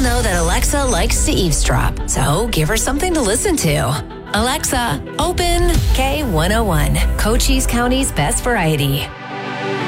know that Alexa likes to eavesdrop, so give her something to listen to. Alexa, open K101, Cochise County's best variety.